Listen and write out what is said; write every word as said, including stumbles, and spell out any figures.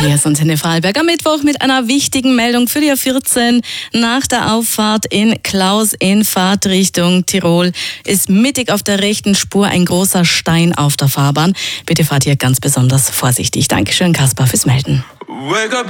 Hier ist Antenne Vorarlberg am Mittwoch mit einer wichtigen Meldung für die A vierzehn. Nach der Auffahrt in Klaus in Fahrtrichtung Tirol ist mittig auf der rechten Spur ein großer Stein auf der Fahrbahn. Bitte fahrt hier ganz besonders vorsichtig. Dankeschön, Kaspar, fürs Melden.